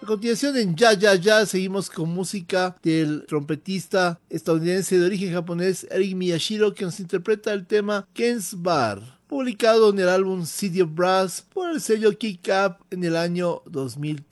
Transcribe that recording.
A continuación en Ya Ya Ya seguimos con música del trompetista estadounidense de origen japonés Eric Miyashiro, que nos interpreta el tema Ken's Bar, publicado en el álbum City of Brass por el sello Kick Up en el año 2003.